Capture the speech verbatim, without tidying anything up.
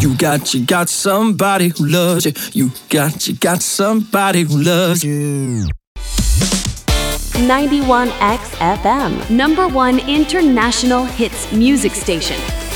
You got, you got somebody who loves you. You got, you got somebody who loves you. ninety-one X F M, number one international hits music station.